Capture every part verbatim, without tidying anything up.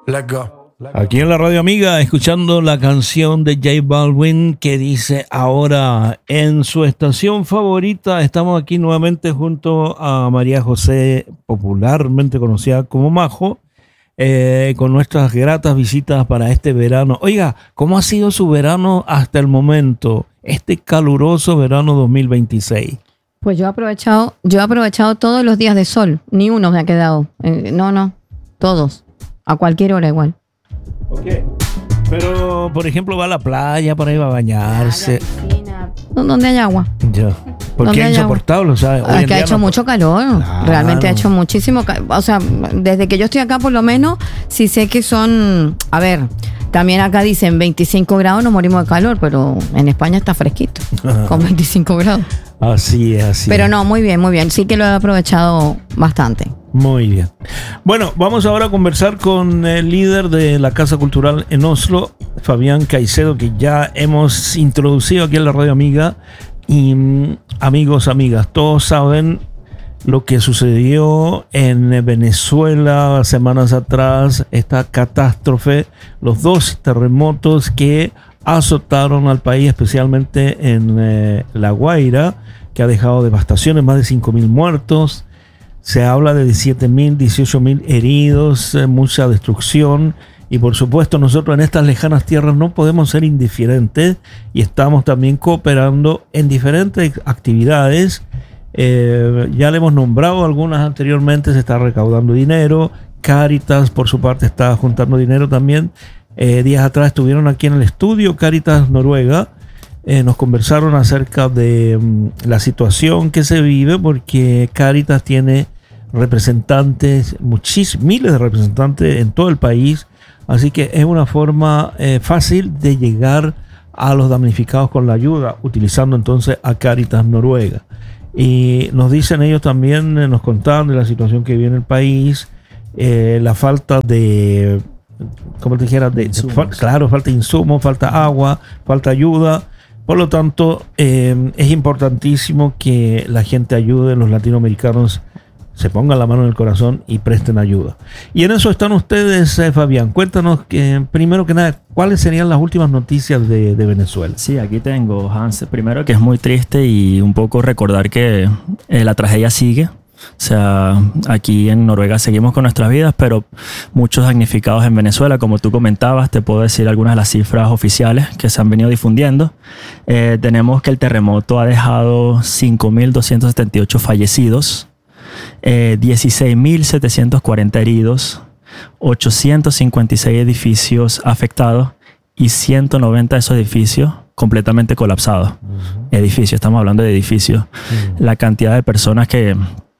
Let go. Aquí en la Radio Amiga, escuchando la canción de J Balvin que dice ahora en su estación favorita. Estamos aquí nuevamente junto a María José, popularmente conocida como Majo, eh, con nuestras gratas visitas para este verano. Oiga, ¿cómo ha sido su verano hasta el momento? Este caluroso verano dos mil veintiséis. Pues yo he aprovechado, yo he aprovechado todos los días de sol. Ni uno me ha quedado. Eh, no, no, todos. A cualquier hora igual. Ok. Pero, por ejemplo, va a la playa, por ahí va a bañarse. Donde hay agua. Ya. Porque es insoportable, o sea, es que ha hecho no... mucho calor. Claro. Realmente ha hecho muchísimo calor. O sea, desde que yo estoy acá, por lo menos, sí sé que son... A ver, también acá dicen veinticinco grados, nos morimos de calor, pero en España está fresquito, con veinticinco grados. Así es, así Pero es. no, muy bien, muy bien. Sí que lo he aprovechado bastante. Muy bien. Bueno, vamos ahora a conversar con el líder de la Casa Cultural en Oslo, Fabián Caicedo, que ya hemos introducido aquí en la Radio Amiga. Y amigos, amigas, todos saben lo que sucedió en Venezuela semanas atrás, esta catástrofe, los dos terremotos que azotaron al país, especialmente en eh, La Guaira, que ha dejado devastaciones, más de cinco mil muertos. Se habla de diecisiete mil, dieciocho mil heridos, eh, mucha destrucción. Y por supuesto nosotros en estas lejanas tierras no podemos ser indiferentes y estamos también cooperando en diferentes actividades. Eh, ya le hemos nombrado algunas anteriormente, se está recaudando dinero. Cáritas por su parte está juntando dinero también. Eh, días atrás estuvieron aquí en el estudio Cáritas Noruega. Eh, nos conversaron acerca de um, la situación que se vive, porque Cáritas tiene representantes, muchísimos, miles de representantes en todo el país. Así que es una forma eh, fácil de llegar a los damnificados con la ayuda, utilizando entonces a Cáritas Noruega. Y nos dicen ellos también, eh, nos contaron de la situación que vive en el país, eh, la falta de, como te dijera, de, de, fa- claro, falta de insumos, falta agua, falta ayuda. Por lo tanto, eh, es importantísimo que la gente ayude, los latinoamericanos se pongan la mano en el corazón y presten ayuda. Y en eso están ustedes, eh, Fabián. Cuéntanos, que, primero que nada, ¿cuáles serían las últimas noticias de, de Venezuela? Sí, aquí tengo, Hans. Primero, que es muy triste y un poco recordar que eh, la tragedia sigue. O sea, aquí en Noruega seguimos con nuestras vidas, pero muchos damnificados en Venezuela, como tú comentabas. Te puedo decir algunas de las cifras oficiales que se han venido difundiendo. Eh, tenemos que el terremoto ha dejado cinco mil doscientos setenta y ocho fallecidos, eh, dieciséis mil setecientos cuarenta heridos, ochocientos cincuenta y seis edificios afectados y ciento noventa de esos edificios completamente colapsados. Uh-huh. Edificios, estamos hablando de edificios. Uh-huh. La cantidad de personas que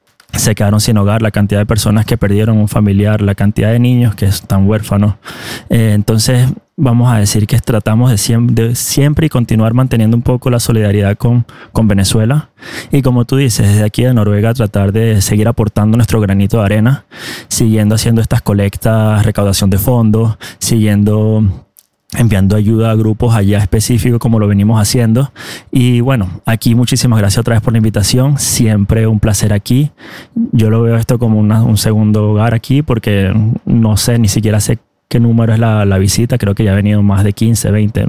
se quedaron sin hogar, la cantidad de personas que perdieron un familiar, la cantidad de niños que están huérfanos. Eh, entonces, vamos a decir que tratamos de siempre, de siempre y continuar manteniendo un poco la solidaridad con, con Venezuela. Y como tú dices, desde aquí de Noruega tratar de seguir aportando nuestro granito de arena, siguiendo haciendo estas colectas, recaudación de fondos, siguiendo enviando ayuda a grupos allá específicos como lo venimos haciendo. Y bueno, aquí muchísimas gracias otra vez por la invitación. Siempre un placer aquí. Yo lo veo esto como una, un segundo hogar aquí, porque no sé, ni siquiera sé qué número es la, la visita. Creo que ya he venido más de quince, veinte,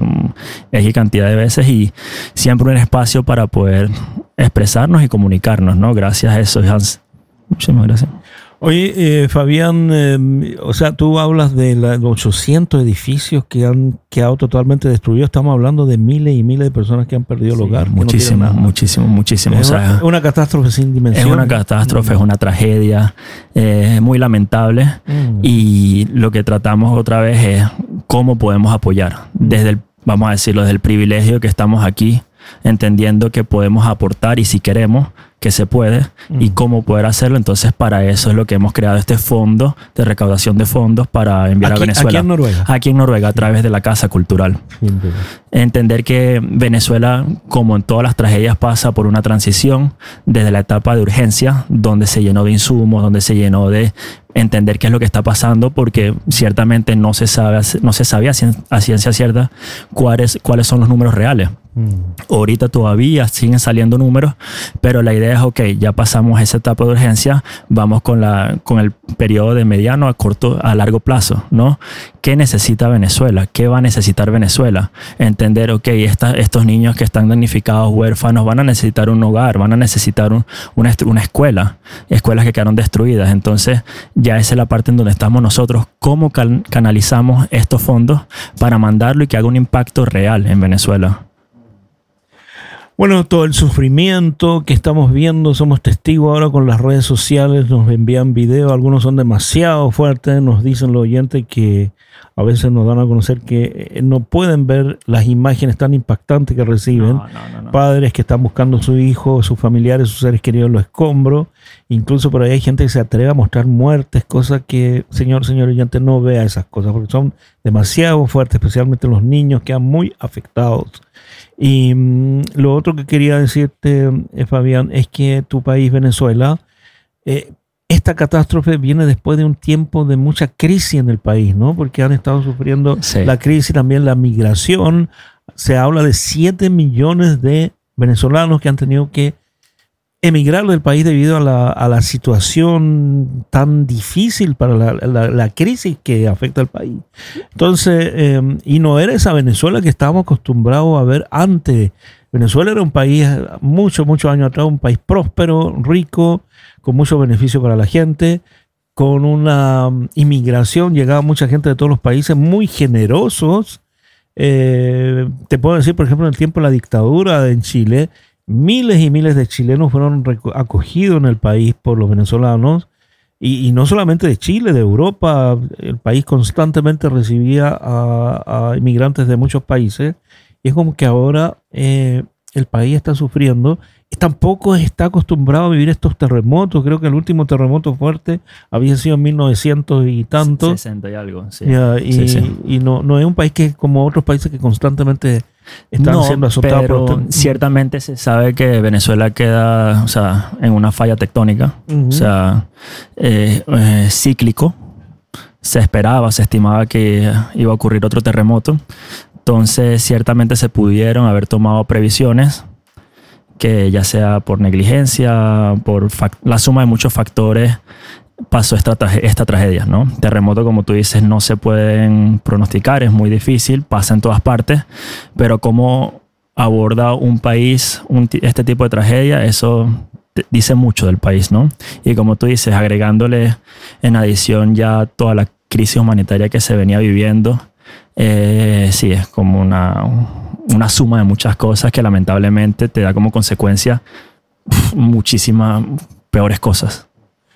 X cantidad de veces, y siempre un espacio para poder expresarnos y comunicarnos, ¿no? Gracias a eso, Hans. Muchísimas gracias. Oye, eh, Fabián, eh, o sea, tú hablas de los ochocientos edificios que han quedado totalmente destruidos. Estamos hablando de miles y miles de personas que han perdido el sí, hogar. Muchísimo, no muchísimo, muchísimo. Es o sea, una, una catástrofe sin dimensión. Es una catástrofe, mm. es una tragedia, eh, es muy lamentable. Mm. Y lo que tratamos otra vez es cómo podemos apoyar. Desde el, vamos a decirlo, desde el privilegio que estamos aquí, entendiendo que podemos aportar, y si queremos, que se puede, mm. y cómo poder hacerlo. Entonces, para eso es lo que hemos creado este fondo de recaudación de fondos para enviar aquí, a Venezuela. Aquí en Noruega. Aquí en Noruega, a través de la Casa Cultural. Sí, entender que Venezuela, como en todas las tragedias, pasa por una transición desde la etapa de urgencia, donde se llenó de insumos, donde se llenó de entender qué es lo que está pasando, porque ciertamente no se sabe, no se sabía a ciencia cierta cuáles, cuáles son los números reales. Mm. Ahorita todavía siguen saliendo números, pero la idea es, ok, ya pasamos esa etapa de urgencia, vamos con, la, con el periodo de mediano a corto, a largo plazo, ¿no? ¿Qué necesita Venezuela? ¿Qué va a necesitar Venezuela? Entender, ok, esta, estos niños que están damnificados, huérfanos, van a necesitar un hogar, van a necesitar un, una, una escuela, escuelas que quedaron destruidas. Entonces, ya esa es la parte en donde estamos nosotros. ¿Cómo can, canalizamos estos fondos para mandarlo y que haga un impacto real en Venezuela? Bueno, todo el sufrimiento que estamos viendo, somos testigos ahora con las redes sociales, nos envían videos, algunos son demasiado fuertes, nos dicen los oyentes que a veces nos dan a conocer que no pueden ver las imágenes tan impactantes que reciben. No, no, no, no. Padres que están buscando a su hijo, sus familiares, sus seres queridos en los escombros. Incluso por ahí hay gente que se atreve a mostrar muertes, cosas que, señor, señor oyente, no vea esas cosas porque son demasiado fuertes, especialmente los niños quedan muy afectados. Y mmm, lo otro que quería decirte, eh, Fabián, es que tu país, Venezuela, eh, esta catástrofe viene después de un tiempo de mucha crisis en el país, ¿no? Porque han estado sufriendo sí. la crisis, también la migración. Se habla de siete millones de venezolanos que han tenido que emigrar del país debido a la, a la situación tan difícil para la, la, la crisis que afecta al país. Entonces, eh, y no era esa Venezuela que estábamos acostumbrados a ver antes. Venezuela era un país, muchos, muchos años atrás, un país próspero, rico, con muchos beneficios para la gente, con una inmigración, llegaba mucha gente de todos los países, muy generosos. Eh, te puedo decir, por ejemplo, en el tiempo de la dictadura en Chile, miles y miles de chilenos fueron acogidos en el país por los venezolanos, y, y no solamente de Chile, de Europa. El país constantemente recibía a, a inmigrantes de muchos países, y es como que ahora eh, el país está sufriendo y tampoco está acostumbrado a vivir estos terremotos. Creo que el último terremoto fuerte había sido en mil novecientos y tanto. sesenta y algo, sí. Ya, y sí, sí. y no, no es un país que como otros países que constantemente están no, siendo azotados. Pero por... ciertamente se sabe que Venezuela queda, o sea, en una falla tectónica, uh-huh. o sea, eh, eh, cíclico. Se esperaba, se estimaba que iba a ocurrir otro terremoto. Entonces, ciertamente se pudieron haber tomado previsiones, que ya sea por negligencia, por la suma de muchos factores, pasó esta, tra esta tragedia, ¿no? Terremotos, como tú dices, no se pueden pronosticar, es muy difícil, pasa en todas partes, pero cómo aborda un país un este tipo de tragedia, eso dice mucho del país, ¿no? Y como tú dices, agregándole en adición ya toda la crisis humanitaria que se venía viviendo, eh, sí, es como una... una suma de muchas cosas que lamentablemente te da como consecuencia muchísimas peores cosas.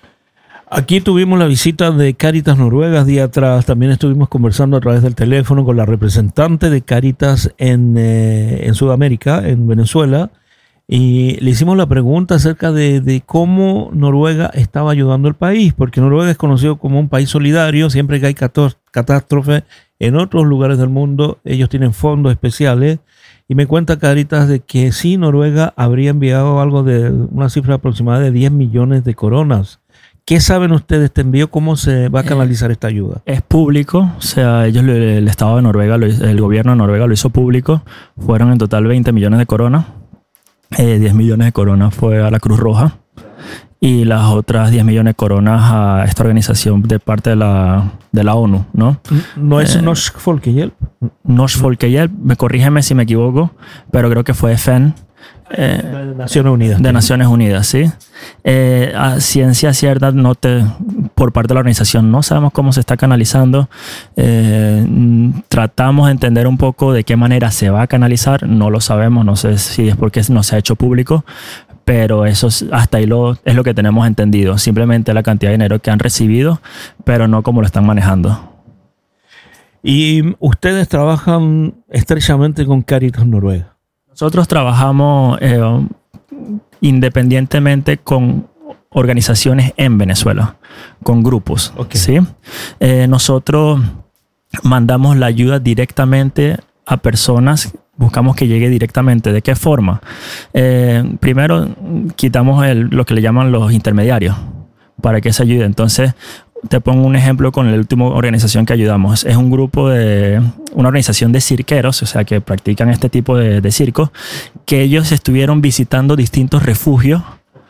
Aquí tuvimos la visita de Cáritas Noruegas día atrás. También estuvimos conversando a través del teléfono con la representante de Cáritas en, eh, en Sudamérica, en Venezuela, y le hicimos la pregunta acerca de, de cómo Noruega estaba ayudando al país, porque Noruega es conocido como un país solidario. Siempre que hay catástrofes en otros lugares del mundo, ellos tienen fondos especiales. Y me cuenta Cáritas de que sí, Noruega habría enviado algo de una cifra aproximada de diez millones de coronas. ¿Qué saben ustedes de este envío? ¿Cómo se va a canalizar esta ayuda? Es público, o sea, ellos, el Estado de Noruega, el gobierno de Noruega lo hizo público. Fueron en total veinte millones de coronas. Eh, diez millones de coronas fue a la Cruz Roja y las otras diez millones de coronas a esta organización de parte de la, de la ONU, ¿no? ¿No es eh, Norsk Folkehjelp? Norsk Folkehjelp, me corrígeme si me equivoco, pero creo que fue F N. Eh, de Naciones Unidas. De Naciones Unidas, sí. Eh, a ciencia cierta, no te, por parte de la organización, no sabemos cómo se está canalizando. Eh, tratamos de entender un poco de qué manera se va a canalizar. No lo sabemos, no sé si es porque no se ha hecho público, pero eso es, hasta ahí lo, es lo que tenemos entendido. Simplemente la cantidad de dinero que han recibido, pero no cómo lo están manejando. Y ustedes trabajan estrechamente con Cáritas Noruega. Nosotros trabajamos eh, independientemente con organizaciones en Venezuela, con grupos. Okay. ¿Sí? Eh, nosotros mandamos la ayuda directamente a personas, buscamos que llegue directamente. ¿De qué forma? Eh, primero, quitamos el, lo que le llaman los intermediarios para que se ayude. Entonces, te pongo un ejemplo con la última organización que ayudamos. Es un grupo de, una organización de cirqueros, o sea, que practican este tipo de, de circo, que ellos estuvieron visitando distintos refugios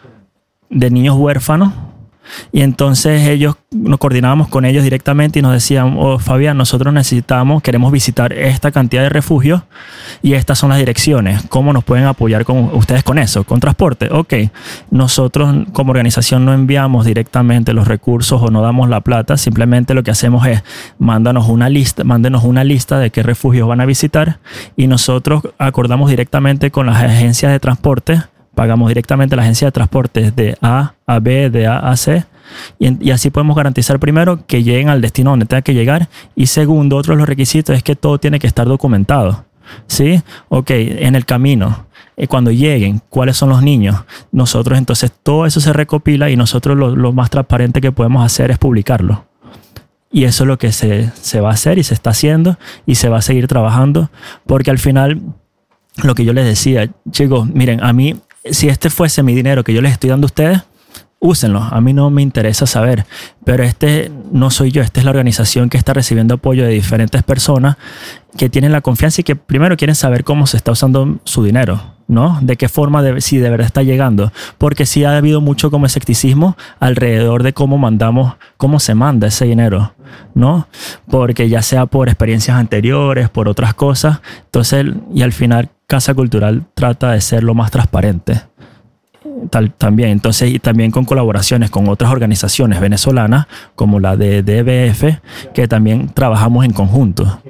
de niños huérfanos. Y entonces ellos, nos coordinábamos con ellos directamente y nos decían, oh, Fabián, nosotros necesitamos, queremos visitar esta cantidad de refugios y estas son las direcciones. ¿Cómo nos pueden apoyar con ustedes con eso? ¿Con transporte? Ok. Nosotros como organización no enviamos directamente los recursos o no damos la plata. Simplemente lo que hacemos es, mándanos una lista, mándenos una lista de qué refugios van a visitar y nosotros acordamos directamente con las agencias de transporte. Pagamos directamente a la agencia de transportes de A a B, de A a C, y, y así podemos garantizar primero que lleguen al destino donde tenga que llegar, y segundo, otro de los requisitos es que todo tiene que estar documentado. ¿Sí? Ok, en el camino, eh, cuando lleguen, ¿cuáles son los niños? Nosotros entonces todo eso se recopila y nosotros lo, lo más transparente que podemos hacer es publicarlo. Y eso es lo que se, se va a hacer y se está haciendo y se va a seguir trabajando, porque al final, lo que yo les decía, chicos, miren, a mí, si este fuese mi dinero que yo les estoy dando a ustedes, úsenlo. A mí no me interesa saber. Pero este no soy yo. Esta es la organización que está recibiendo apoyo de diferentes personas que tienen la confianza y que primero quieren saber cómo se está usando su dinero, ¿no? De qué forma, de, si de verdad está llegando. Porque sí ha habido mucho como escepticismo alrededor de cómo mandamos, cómo se manda ese dinero, ¿no? Porque ya sea por experiencias anteriores, por otras cosas. Entonces, y al final, Casa Cultural trata de ser lo más transparente. Tal, también, entonces, y también con colaboraciones con otras organizaciones venezolanas, como la de D B F, que también trabajamos en conjunto.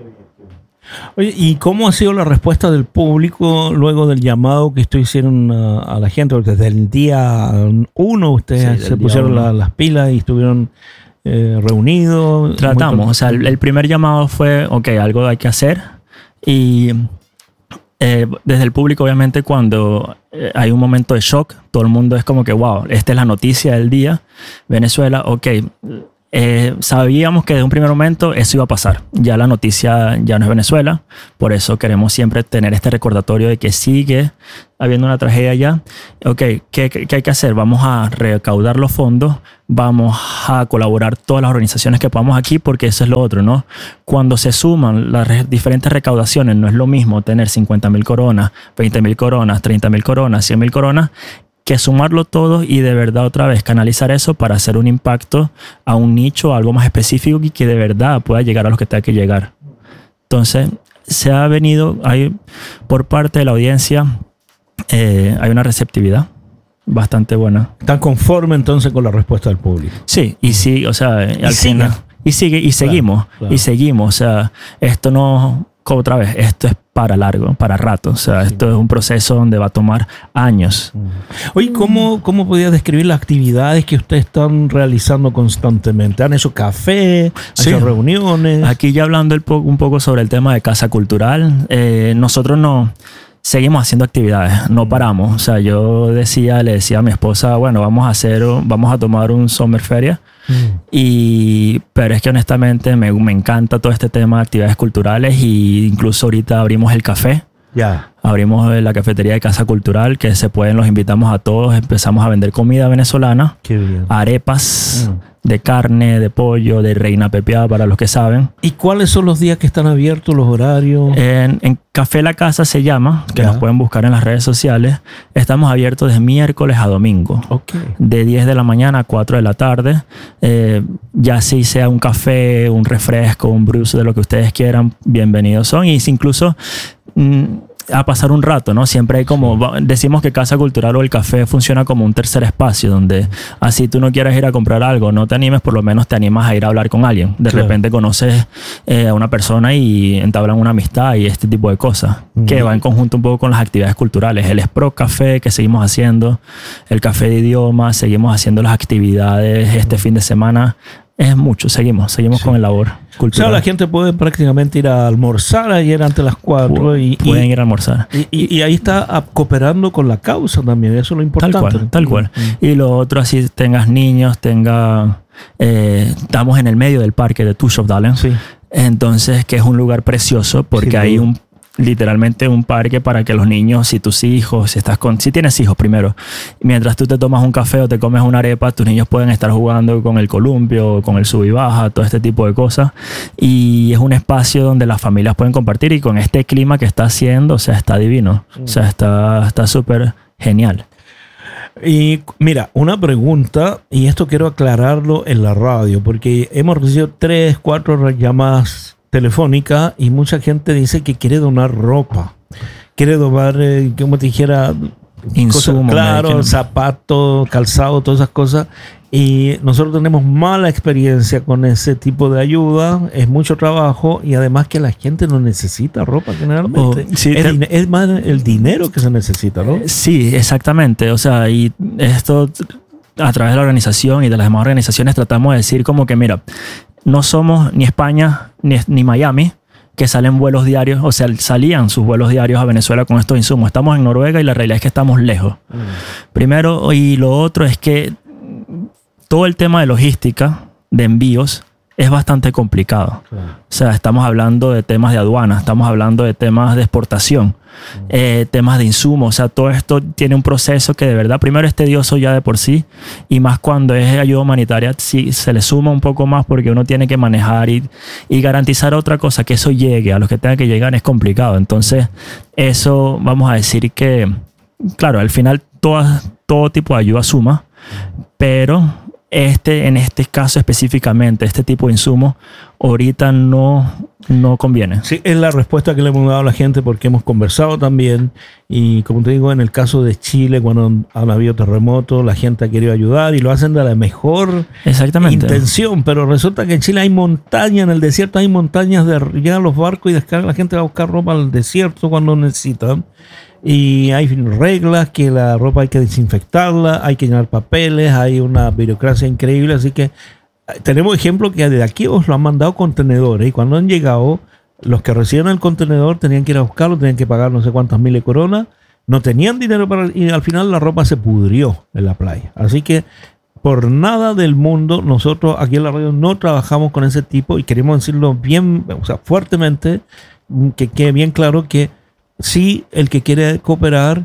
Oye, ¿y cómo ha sido la respuesta del público luego del llamado que ustedes hicieron a, a la gente? Porque desde el día uno ustedes sí, se pusieron la, las pilas y estuvieron eh, reunidos. Tratamos, o sea, el, el primer llamado fue, ok, algo hay que hacer. Y eh, desde el público, obviamente, cuando eh, hay un momento de shock, todo el mundo es como que, wow, esta es la noticia del día. Venezuela, ok. Eh, sabíamos que de un primer momento eso iba a pasar. Ya la noticia ya no es Venezuela, por eso queremos siempre tener este recordatorio de que sigue habiendo una tragedia allá. Ok, ¿qué, qué, qué hay que hacer? Vamos a recaudar los fondos, vamos a colaborar todas las organizaciones que podamos aquí, porque eso es lo otro, ¿no? Cuando se suman las re- diferentes recaudaciones, no es lo mismo tener cincuenta mil coronas, veinte mil coronas, treinta mil coronas, cien mil coronas, que sumarlo todo y de verdad otra vez canalizar eso para hacer un impacto a un nicho, algo más específico y que de verdad pueda llegar a los que tenga que llegar. Entonces, se ha venido, hay, por parte de la audiencia, eh, hay una receptividad bastante buena. ¿Están conformes entonces con la respuesta del público? Sí, y sí, o sea, y al sigue. final, y sigue, y seguimos, claro, claro. y seguimos, o sea, esto no, otra vez, esto es para largo, para rato, o sea, sí. Esto es un proceso donde va a tomar años. Oye, ¿cómo, cómo podías describir las actividades que ustedes están realizando constantemente? ¿Han hecho café? ¿Han Sí. hecho reuniones? Aquí ya hablando el po- un poco sobre el tema de Casa Cultural, eh, nosotros no seguimos haciendo actividades, no paramos. O sea, yo decía, le decía a mi esposa, bueno, vamos a hacer, vamos a tomar un Summer Feria. Mm. Y, pero es que honestamente me, me encanta todo este tema de actividades culturales, y incluso ahorita abrimos el café. Ya. Abrimos la cafetería de Casa Cultural, que se pueden, los invitamos a todos. Empezamos a vender comida venezolana. Qué bien. Arepas Mm. de carne, de pollo, de reina pepiada, para los que saben. ¿Y cuáles son los días que están abiertos, los horarios? En, en Café La Casa se llama, que Ya. nos pueden buscar en las redes sociales. Estamos abiertos de miércoles a domingo. Ok. De diez de la mañana a cuatro de la tarde. Eh, ya si sea un café, un refresco, un bruce, de lo que ustedes quieran, bienvenidos son. Y si incluso mm, a pasar un rato, ¿no? Siempre hay como, sí. Decimos que Casa Cultural o el café funciona como un tercer espacio, donde así tú no quieres ir a comprar algo, no te animes, por lo menos te animas a ir a hablar con alguien. De claro. repente conoces eh, a una persona y entablan una amistad y este tipo de cosas, mm. que va en conjunto un poco con las actividades culturales. El Spro Café que seguimos haciendo, el café de idiomas, seguimos haciendo las actividades este fin de semana. Es mucho, seguimos, seguimos sí. con el labor cultural. O sea, la gente puede prácticamente ir a almorzar ayer antes de las cuatro. Y, Pueden y, ir a almorzar. Y, y, y ahí está a, cooperando con la causa también, eso es lo importante. Tal cual, tal cual. Mm. Y lo otro, así tengas niños, tenga... Eh, estamos en el medio del parque de Tushofdalen. Sí. Entonces, que es un lugar precioso porque sí, hay un... literalmente un parque para que los niños, si tus hijos, si estás con, si tienes hijos primero, mientras tú te tomas un café o te comes una arepa, tus niños pueden estar jugando con el columpio, con el sub y baja, todo este tipo de cosas. Y es un espacio donde las familias pueden compartir, y con este clima que está haciendo, o sea, está divino. O sea, está está súper genial. Y mira, una pregunta, y esto quiero aclararlo en la radio, porque hemos recibido tres, cuatro llamadas telefónica y mucha gente dice que quiere donar ropa, quiere donar, eh, como te dijera, Insumo, cosas, claro, que... zapatos, calzado, todas esas cosas. Y nosotros tenemos mala experiencia con ese tipo de ayuda, es mucho trabajo y además que la gente no necesita ropa generalmente. Oh, sí, es, te... es más el dinero que se necesita, ¿no? Sí, exactamente. O sea, y esto a través de la organización y de las demás organizaciones tratamos de decir como que, mira, no somos ni España ni, ni Miami, que salen vuelos diarios, o sea, salían sus vuelos diarios a Venezuela con estos insumos. Estamos en Noruega y la realidad es que estamos lejos. Mm. Primero, y lo otro es que todo el tema de logística, de envíos, es bastante complicado. Claro. O sea, estamos hablando de temas de aduana, estamos hablando de temas de exportación, mm. eh, temas de insumos. O sea, todo esto tiene un proceso que de verdad, primero es tedioso ya de por sí, y más cuando es ayuda humanitaria, sí, se le suma un poco más porque uno tiene que manejar y, y garantizar otra cosa, que eso llegue a los que tenga que llegar, es complicado. Entonces, eso vamos a decir que, claro, al final toda, todo tipo de ayuda suma, pero... Este, en este caso específicamente, este tipo de insumos, ahorita no, no conviene. Sí, es la respuesta que le hemos dado a la gente porque hemos conversado también. Y como te digo, en el caso de Chile, cuando han habido terremotos, la gente ha querido ayudar y lo hacen de la mejor Exactamente. intención. Pero resulta que en Chile hay montañas, en el desierto hay montañas de llegan los barcos y descargan, la gente va a buscar ropa al desierto cuando necesitan. Y hay reglas que la ropa hay que desinfectarla, hay que llenar papeles, hay una burocracia increíble, así que tenemos ejemplos que de aquí os lo han mandado contenedores y cuando han llegado, los que reciben el contenedor tenían que ir a buscarlo, tenían que pagar no sé cuántas miles de coronas, no tenían dinero para, y al final la ropa se pudrió en la playa. Así que por nada del mundo nosotros aquí en la radio no trabajamos con ese tipo y queremos decirlo bien, o sea, fuertemente, que quede bien claro que sí, el que quiere cooperar,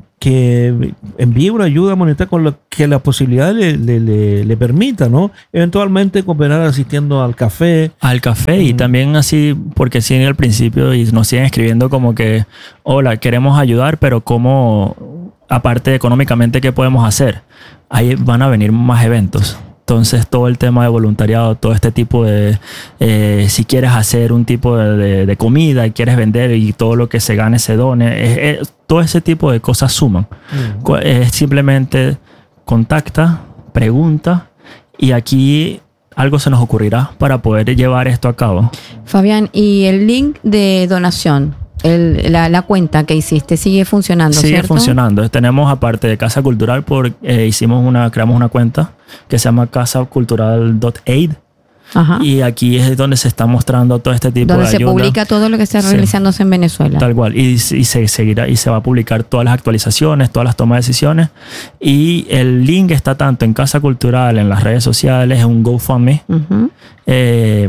que envíe una ayuda monetaria con lo que la posibilidad le, le, le, le permita, ¿no? Eventualmente cooperar asistiendo al café. Al café mm. y también así, porque sí al principio y nos siguen escribiendo como que, hola, queremos ayudar, pero ¿cómo, aparte económicamente, qué podemos hacer? Ahí van a venir más eventos. Entonces todo el tema de voluntariado, todo este tipo de, eh, si quieres hacer un tipo de, de, de comida y quieres vender y todo lo que se gane se done, es, es, todo ese tipo de cosas suman. Mm. Es simplemente contacta, pregunta y aquí algo se nos ocurrirá para poder llevar esto a cabo. Fabián, ¿y el link de donación? El, la, la cuenta que hiciste sigue funcionando, sigue ¿cierto? funcionando. Tenemos, aparte de Casa Cultural, por, eh, hicimos una, creamos una cuenta que se llama casa cultural punto aid. Ajá. Y aquí es donde se está mostrando todo este tipo donde de ayuda. Donde se publica todo lo que está realizándose sí, en Venezuela. Tal cual. Y, y se seguirá y se va a publicar todas las actualizaciones, todas las tomas de decisiones. Y el link está tanto en Casa Cultural, en las redes sociales, en un GoFundMe. Uh-huh. Eh,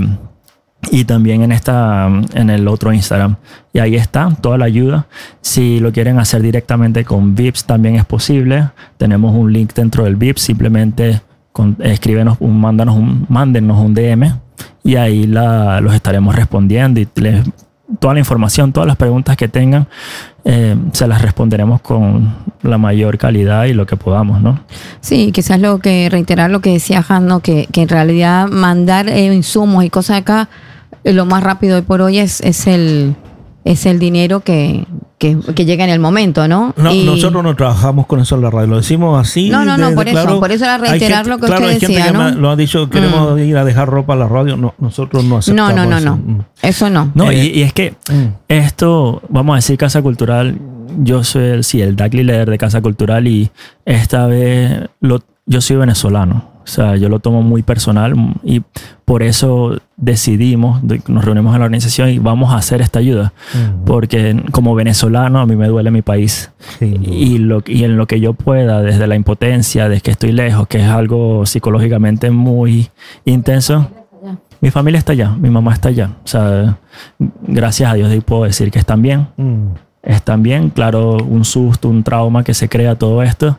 y también en esta en el otro Instagram. Y ahí está toda la ayuda. Si lo quieren hacer directamente con V I P S también es posible. Tenemos un link dentro del V I P S. Simplemente con, escríbenos, un, mándanos un, mándenos un D M y ahí la, los estaremos respondiendo y les, toda la información, todas las preguntas que tengan eh, se las responderemos con la mayor calidad y lo que podamos, ¿no? Sí, quizás lo que reiterar lo que decía Han, ¿no? que, que en realidad mandar eh, insumos y cosas acá lo más rápido hoy por hoy es, es el es el dinero que, que, que llega en el momento, ¿no? No, y nosotros no trabajamos con eso en la radio, lo decimos así. No, no, no, de, por de, eso, claro, por eso era reiterar gente, lo que claro, usted hay gente decía, que ¿no? me, lo ha dicho, queremos mm. ir a dejar ropa a la radio, no, nosotros no aceptamos No, no, no, eso. no, eso no. No, eh, y, y es que mm. esto, vamos a decir, Casa Cultural, yo soy el, sí, el Daily Leader de Casa Cultural y esta vez lo, yo soy venezolano. O sea, yo lo tomo muy personal y por eso decidimos, nos reunimos en la organización y vamos a hacer esta ayuda. Uh-huh. Porque como venezolano a mí me duele mi país. Sí. Y, lo, y en lo que yo pueda, desde la impotencia, desde que estoy lejos, que es algo psicológicamente muy intenso. Mi familia está allá, mi mamá está allá. O sea, gracias a Dios hoy puedo decir que están bien. Mm. Están bien, claro, un susto, un trauma que se crea todo esto.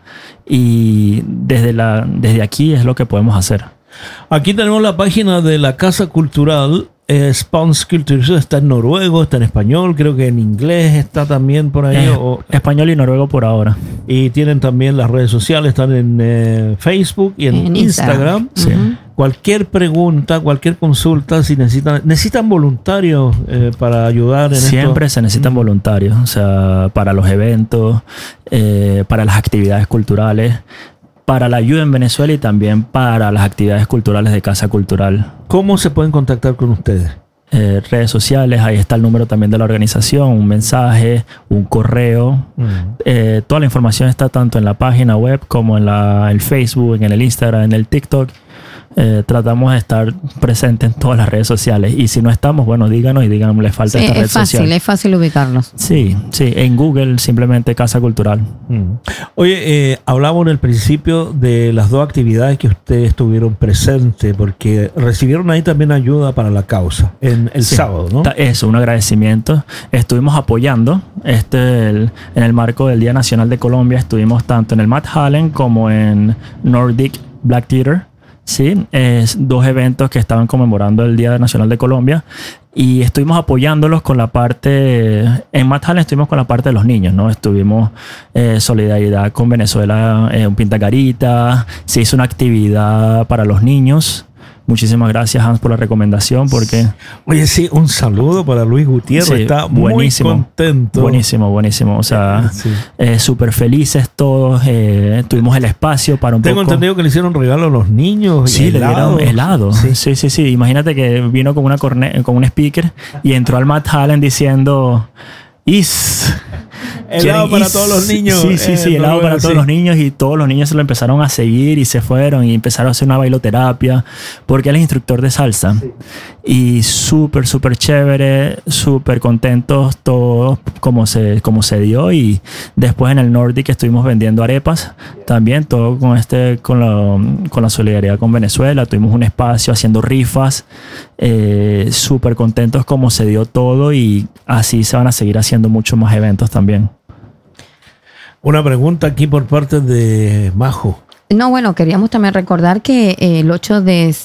Y desde, la, desde aquí es lo que podemos hacer. Aquí tenemos la página de la Casa Cultural. Eh, Spons Kultur, está en noruego, está en español, creo que en inglés está también por ahí. Eh, o, español y noruego por ahora. Y tienen también las redes sociales, están en eh, Facebook y en, en Instagram. Instagram. Sí. Cualquier pregunta, cualquier consulta, si necesitan, necesitan voluntarios eh, para ayudar en Siempre esto. se necesitan voluntarios, o sea, para los eventos, eh, para las actividades culturales, para la ayuda en Venezuela y también para las actividades culturales de Casa Cultural. ¿Cómo se pueden contactar con ustedes? Eh, redes sociales, ahí está el número también de la organización, un mensaje, un correo. Mm. Eh, toda la información está tanto en la página web como en la, el Facebook, en el Instagram, en el TikTok. Eh, tratamos de estar presentes en todas las redes sociales. Y si no estamos, bueno, díganos y díganos, le falta sí, esta red es fácil, social. Es fácil ubicarlos. Sí, sí. En Google simplemente Casa Cultural. Mm. Oye, eh, hablamos en el principio de las dos actividades que ustedes estuvieron presentes, porque recibieron ahí también ayuda para la causa en el sí, sábado, ¿no? Eso, un agradecimiento. Estuvimos apoyando este el, en el marco del Día Nacional de Colombia. Estuvimos tanto en el Matt Hallen como en Nordic Black Theater. Sí, es dos eventos que estaban conmemorando el Día Nacional de Colombia y estuvimos apoyándolos con la parte, en Matt Hallen estuvimos con la parte de los niños, ¿no? Estuvimos eh, solidaridad con Venezuela, eh, un pintacarita, se hizo una actividad para los niños. Muchísimas gracias, Hans, por la recomendación. Porque... Oye, sí, un saludo para Luis Gutiérrez. Sí, está buenísimo, muy contento. Buenísimo, buenísimo. O sea, sí. eh, súper felices todos. Eh, tuvimos el espacio para un Tengo poco... entendido que le hicieron regalo a los niños. Sí, le dieron helado. Sí. sí, sí, sí. Imagínate que vino con, una corne... con un speaker y entró al Matt Hallen diciendo... Is... helado para todos los niños. Sí, sí, sí, eh, helado para todos sí. los niños y todos los niños se lo empezaron a seguir y se fueron y empezaron a hacer una bailoterapia porque él es instructor de salsa. Sí. Y súper, súper chévere, súper contentos todos como se, como se dio. Y después en el Nordic estuvimos vendiendo arepas también, todo con, este, con, la, con la solidaridad con Venezuela. Tuvimos un espacio haciendo rifas, eh, súper contentos como se dio todo y así se van a seguir haciendo muchos más eventos también. Una pregunta aquí por parte de Majo. No, bueno, queríamos también recordar que el ocho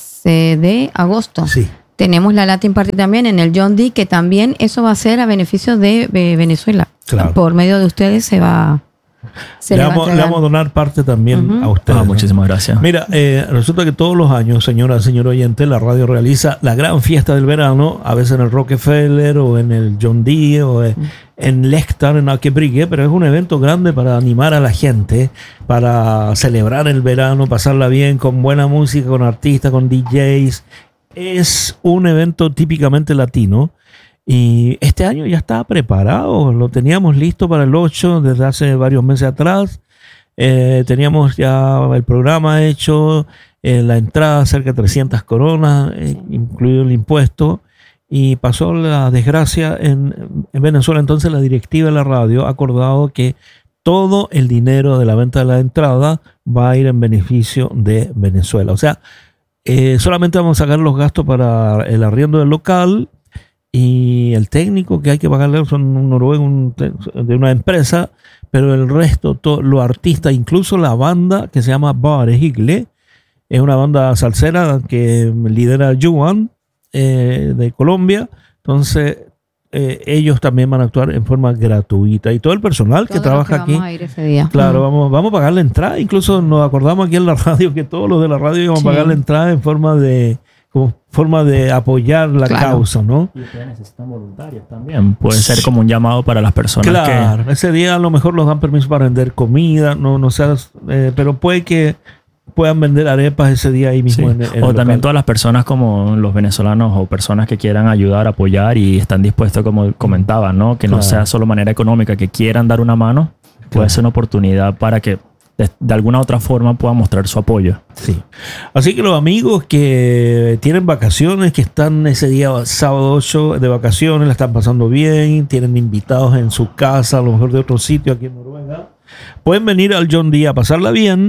de agosto sí. tenemos la Latin Party también en el John D, que también eso va a ser a beneficio de Venezuela. Claro. Por medio de ustedes se va... Se le, le, vamos, va le vamos a donar parte también uh-huh. a ustedes. Ah, muchísimas gracias. Mira, eh, resulta que todos los años, señora, señor oyente, la radio realiza la gran fiesta del verano, a veces en el Rockefeller o en el John D o en, uh-huh. en Lectar, en Akebrigue, pero es un evento grande para animar a la gente, para celebrar el verano, pasarla bien con buena música, con artistas, con D Js. Es un evento típicamente latino. Y este año ya estaba preparado, lo teníamos listo para el ocho desde hace varios meses atrás. Eh, teníamos ya el programa hecho, eh, la entrada cerca de trescientas coronas, eh, incluido el impuesto. Y pasó la desgracia en, en Venezuela. Entonces la directiva de la radio ha acordado que todo el dinero de la venta de la entrada va a ir en beneficio de Venezuela. O sea, eh, solamente vamos a sacar los gastos para el arriendo del local. Y el técnico que hay que pagarle son un noruego un, de una empresa, pero el resto, todo, los artistas, incluso la banda que se llama Bare Higle, es una banda salsera que lidera Juan eh, de Colombia. Entonces, eh, ellos también van a actuar en forma gratuita. Y todo el personal todo que trabaja que aquí, ese día. Claro, uh-huh. vamos, vamos a pagar la entrada. Incluso nos acordamos aquí en la radio que todos los de la radio iban sí. a pagar la entrada en forma de... como forma de apoyar la claro. causa, ¿no? Y ustedes necesitan voluntarios también. Puede ser como un llamado para las personas claro, que... ese día a lo mejor nos dan permiso para vender comida, no, no seas, eh, pero puede que puedan vender arepas ese día ahí mismo. Sí. En, en o también local. Todas las personas como los venezolanos o personas que quieran ayudar, apoyar y están dispuestos, como comentaban, ¿no? Que claro. no sea solo manera económica, que quieran dar una mano, puede claro. ser una oportunidad para que De, de alguna otra forma pueda mostrar su apoyo. Sí. Así que los amigos que tienen vacaciones, que están ese día sábado ocho de vacaciones, la están pasando bien, tienen invitados en su casa, a lo mejor de otro sitio aquí en Noruega, pueden venir al John D a pasarla bien,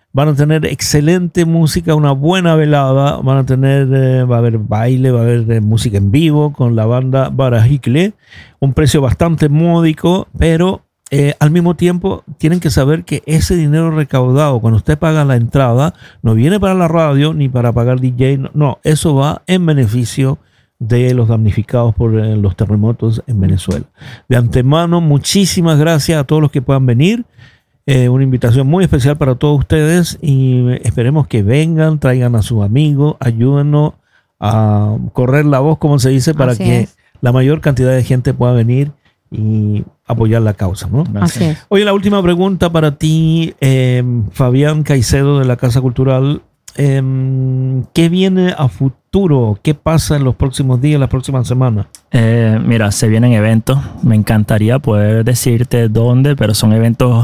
Van a tener excelente música, una buena velada. Van a tener, eh, va a haber baile, va a haber eh, música en vivo con la banda Barajicle. Un precio bastante módico, pero eh, al mismo tiempo tienen que saber que ese dinero recaudado, cuando usted paga la entrada, no viene para la radio ni para pagar D J. No, no, eso va en beneficio de los damnificados por eh, los terremotos en Venezuela. De antemano, muchísimas gracias a todos los que puedan venir. Eh, una invitación muy especial para todos ustedes y esperemos que vengan, traigan a sus amigos, ayúdenos a correr la voz, como se dice, para Así que es. la mayor cantidad de gente pueda venir y apoyar la causa, ¿no? Así es. Oye, la última pregunta para ti, eh, Fabián Caicedo de la Casa Cultural. Eh, ¿Qué viene a futuro? ¿Qué pasa en los próximos días, las próximas semanas? Eh, mira, se vienen eventos. Me encantaría poder decirte dónde, pero son eventos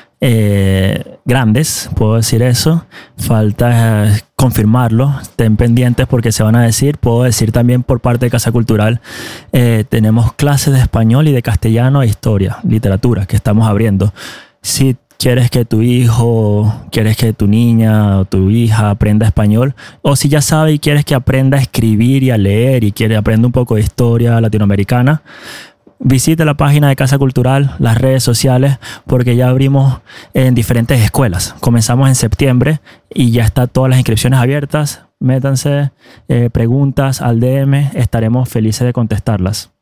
eh, grandes, puedo decir eso. Falta eh, confirmarlo. Estén pendientes porque se van a decir. Puedo decir también por parte de Casa Cultural, eh, tenemos clases de español y de castellano e historia, literatura, que estamos abriendo. Si quieres que tu hijo, quieres que tu niña o tu hija aprenda español, o si ya sabe y quieres que aprenda a escribir y a leer y quiere aprender un poco de historia latinoamericana, visite la página de Casa Cultural, las redes sociales, porque ya abrimos en diferentes escuelas. Comenzamos en septiembre y ya están todas las inscripciones abiertas. Métanse, eh, preguntas al D M, estaremos felices de contestarlas.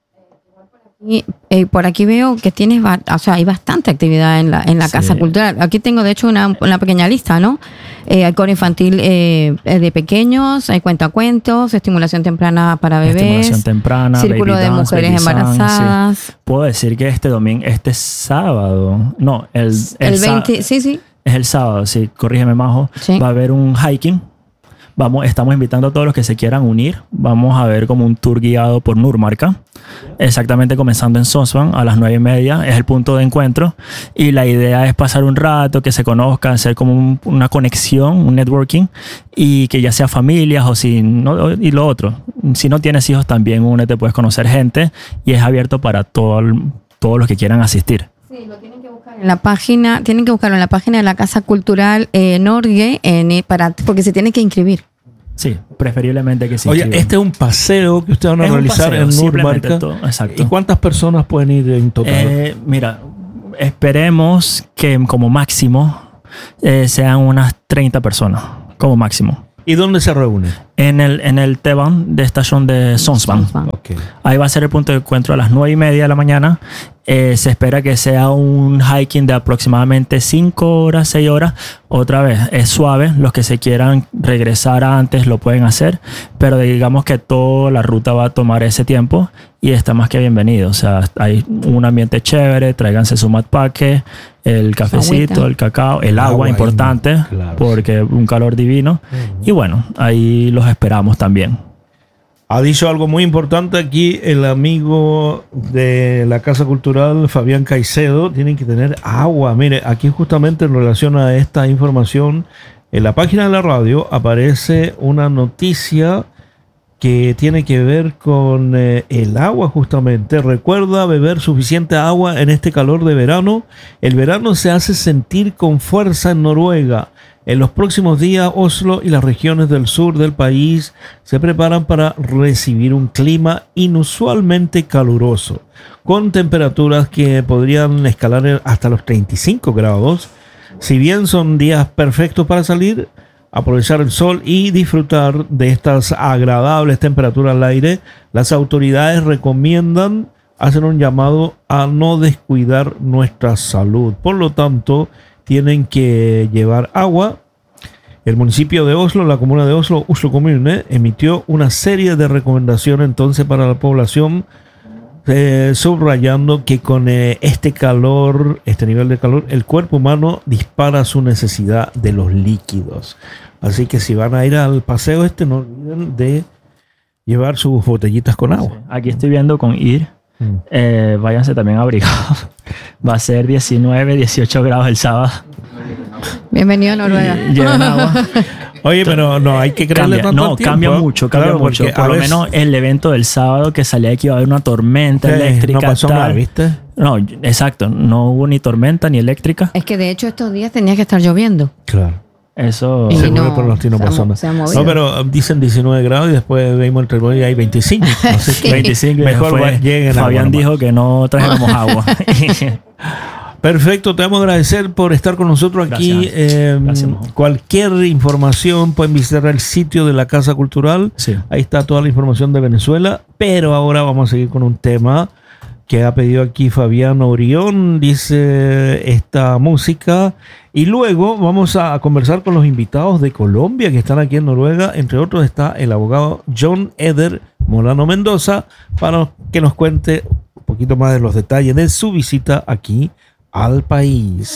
Y eh, por aquí veo que tienes, ba- o sea, hay bastante actividad en la, en la Sí. Casa Cultural. Aquí tengo, de hecho, una, una pequeña lista, ¿no? Eh, hay coro infantil eh, de pequeños, hay cuentacuentos, estimulación temprana para bebés, Estimulación temprana, círculo baby de dance, mujeres baby song, embarazadas. sí. Puedo decir que este domingo, este sábado, no, el, el, El sá- veinte, sí, sí. es el sábado, sí, corrígeme, Majo. Sí. Va a haber un hiking. Vamos, estamos invitando a todos los que se quieran unir. Vamos a ver como un tour guiado por Nurmarca. Exactamente comenzando en Sonsvan a las nueve y media. Es el punto de encuentro. Y la idea es pasar un rato, que se conozcan, hacer como un- una conexión, un networking. Y que ya sea familias o si no, y lo otro. Si no tienes hijos también únete, puedes conocer gente. Y es abierto para todo el- todos los que quieran asistir. Sí, lo tienen que buscar en la página, tienen que buscarlo en la página de la Casa Cultural eh, Norgue, en, para, porque se tienen que inscribir. Sí, preferiblemente que se Oye, inscriban. este es un paseo que ustedes van a Es un realizar paseo, en simplemente Nurmarca. todo, exacto. ¿Y cuántas personas pueden ir en total? Eh, mira, esperemos que como máximo eh, sean unas treinta personas, como máximo. ¿Y dónde se reúnen? En el, en el T-Bahn de estación de Sonsvan. Sonsvan. Ok. Ahí va a ser el punto de encuentro a las nueve y media de la mañana. Eh, se espera que sea un hiking de aproximadamente cinco horas, seis horas. Otra vez, es suave. Los que se quieran regresar antes lo pueden hacer. Pero digamos que toda la ruta va a tomar ese tiempo y está más que bienvenido. O sea, hay un ambiente chévere. Tráiganse su matpaque, el cafecito, agüita. el cacao, el agua, Agua, importante, claro, porque un calor divino. Y bueno, ahí los esperamos también. Ha dicho algo muy importante aquí el amigo de la Casa Cultural, Fabián Caicedo. Tienen que tener agua. Mire, aquí justamente en relación a esta información, en la página de la radio aparece una noticia que tiene que ver con eh, el agua justamente. Recuerda beber suficiente agua en este calor de verano. El verano se hace sentir con fuerza en Noruega. En los próximos días, Oslo y las regiones del sur del país se preparan para recibir un clima inusualmente caluroso, con temperaturas que podrían escalar hasta los treinta y cinco grados. Si bien son días perfectos para salir, aprovechar el sol y disfrutar de estas agradables temperaturas al aire, las autoridades recomiendan hacer un llamado a no descuidar nuestra salud. Por lo tanto, tienen que llevar agua. El municipio de Oslo, la comuna de Oslo, Oslo Kommune, emitió una serie de recomendaciones entonces para la población, eh, subrayando que con eh, este calor, este nivel de calor, el cuerpo humano dispara su necesidad de los líquidos. Así que si van a ir al paseo este, no olviden de llevar sus botellitas con agua. Aquí estoy viendo con ir. Mm. Eh, váyanse también abrigados. Va a ser diecinueve, dieciocho grados el sábado. Bienvenido a Noruega. Y lleven agua. Oye, pero no hay que creerle Cambia, tanto no, al tiempo, cambia ¿eh? mucho, cambia Claro, mucho. porque Por a lo veces- menos el evento del sábado que salía que iba a haber una tormenta Sí, eléctrica. no pasó tal. nada, ¿viste? No, exacto. No hubo ni tormenta ni eléctrica. Es que de hecho estos días tenía que estar lloviendo. Claro. Eso... Se no, mueve por los tinos se ha mo- personas. se ha movido. No, pero dicen diecinueve grados y después vemos el termómetro y hay veinticinco. Así que veinticinco. mejor Fue, va- lleguen a Fabián Guanamá. dijo que no trajéramos agua. Perfecto, te vamos a agradecer por estar con nosotros aquí. Gracias. Eh, Gracias, Mojo. cualquier información pueden visitar el sitio de la Casa Cultural. Sí. Ahí está toda la información de Venezuela. Pero ahora vamos a seguir con un tema que ha pedido aquí Fabián Orión. Dice esta música. Y luego vamos a conversar con los invitados de Colombia que están aquí en Noruega. Entre otros está el abogado John Eder Molano Mendoza para que nos cuente un poquito más de los detalles de su visita aquí al país.